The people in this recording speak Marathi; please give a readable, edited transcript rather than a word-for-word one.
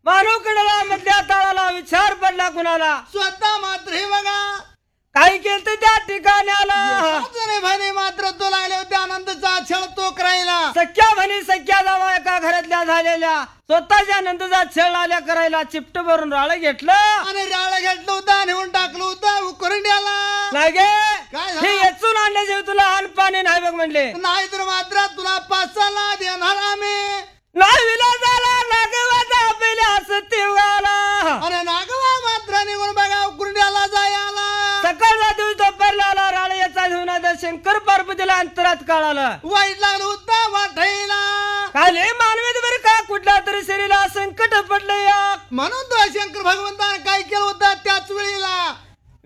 मानवकडला मधल्या तळाला विचार पडला कुणाला स्वतः मात्र हे बघा काही केलं त्या ठिकाणी आला जणे भाने मात्र तो लागले होते आनंदचा छळ तो करायला सख्या म्हणी सख्या जावा एका घरातल्या झालेल्या स्वतःच्या आनंदाचा छळ आल्या करायला चिपट भरून राळ घेतलं आणि राळ घेतलं होतं नेऊन टाकलं होतं उकरंड्याला लागे काय झालं? हे येचून आणल्याशिवाय तुला अन्न पाणी नाही बघ म्हणले नाहीतर मात्र तुला पासाला देणार आम्ही नाही विलासाला नागवाचा आपल्या सत्य उगाला अरे नागवा मात्र निघून बघा उकरंड्याला जायला सकाळचा दिवस दुपारला राळ याचा घेऊन आता शंकर पार्वतीला अंतरात काढालं वाईट लागलं होतं वाटायला काल हे मानवी बरं का कुठल्या तरी शरीराला संकट पडलं या म्हणून तो शंकर भगवंताने काय केलं होतं त्याच वेळेला